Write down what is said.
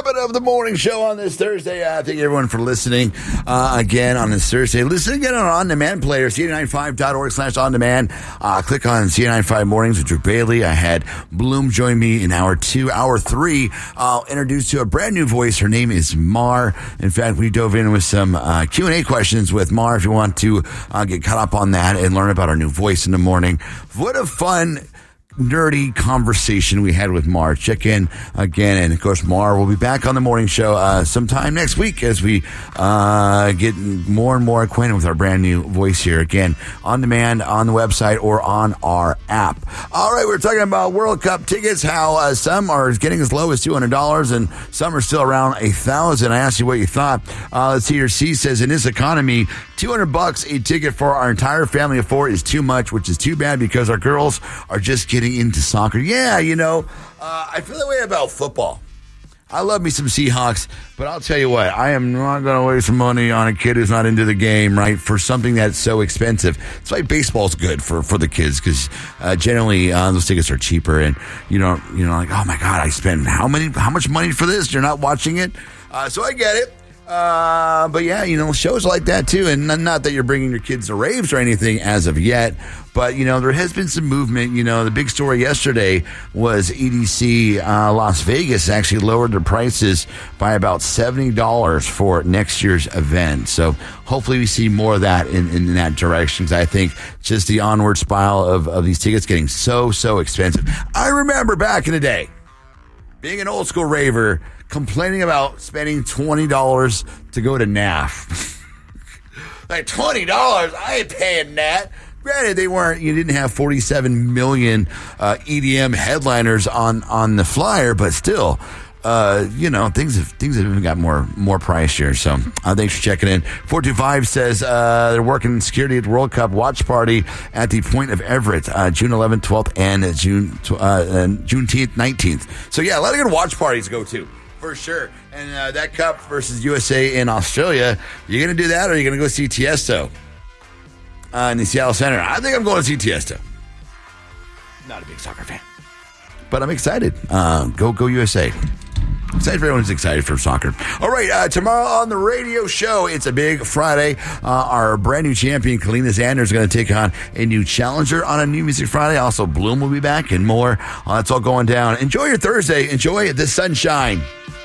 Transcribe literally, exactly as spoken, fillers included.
bit of the morning show on this Thursday. Uh, thank you, everyone, for listening uh, again on this Thursday. Listen again on our on-demand player, C nine five dot org slash on-demand. Uh, click on C nine five Mornings with Drew Bailey. I had Bloom join me in hour two. Hour three, I'll introduce to a brand new voice. Her name is Mar. In fact, we dove in with some uh, Q and A questions with Mar if you want to uh, get caught up on that and learn about our new voice in the morning. What a fun, nerdy conversation we had with Mar. Check in again, and of course Mar will be back on the morning show uh, sometime next week as we uh, get more and more acquainted with our brand new voice here, again on demand, on the website, or on our app. All right, we're talking about World Cup tickets, how uh, some are getting as low as two hundred dollars and some are still around a thousand. I asked you what you thought. Uh, let's see here. C says, in this economy, two hundred bucks a ticket for our entire family of four is too much, which is too bad because our girls are just getting into soccer. Yeah, you know, uh, I feel that way about football. I love me some Seahawks, but I'll tell you what, I am not going to waste money on a kid who's not into the game, right, for something that's so expensive. That's why baseball's good for, for the kids, because uh, generally uh, those tickets are cheaper, and you know, you know, like, oh my God, I spent how many, how much money for this? You're not watching it, uh, so I get it. Uh, but yeah, you know, shows like that too. And not that you're bringing your kids to raves or anything as of yet, but you know, there has been some movement. You know, the big story yesterday was E D C uh, Las Vegas actually lowered their prices by about seventy dollars for next year's event. So hopefully we see more of that in, in that direction. Because I think just the onward spiral of, of these tickets getting so, so expensive. I remember back in the day, being an old school raver, complaining about spending twenty dollars to go to N A F. Like, twenty dollars? I ain't paying that. Granted, they weren't, you didn't have forty-seven million uh, E D M headliners on, on the flyer, but still, uh, you know, things have, things have even got more, more pricier. So, uh, thanks for checking in. four two five says, uh, they're working security at the World Cup watch party at the Point of Everett, uh, June eleventh, twelfth, and June, uh, and Juneteenth, nineteenth. So, yeah, a lot of good watch parties to go to. For sure. And uh, that Cup versus U S A in Australia, you going to do that, or are you going to go see Tiesto uh, in the Seattle Center? I think I'm going to see Tiesto. Not a big soccer fan, but I'm excited. Uh, go, go U S A. Excited for everyone who's excited for soccer. All right, uh, tomorrow on the radio show, it's a big Friday. Uh, our brand new champion, Kalina Zander, is going to take on a new challenger on a new Music Friday. Also, Bloom will be back and more. Uh, that's all going down. Enjoy your Thursday. Enjoy the sunshine.